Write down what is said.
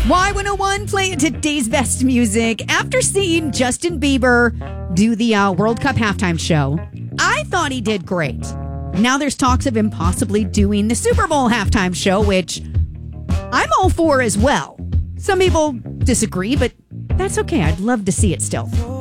Y101 playing today's best music. After seeing Justin Bieber do the World Cup halftime show, I thought he did great. Now there's talks of him possibly doing the Super Bowl halftime show, which I'm all for as well. Some people disagree, but that's okay. I'd love to see it still.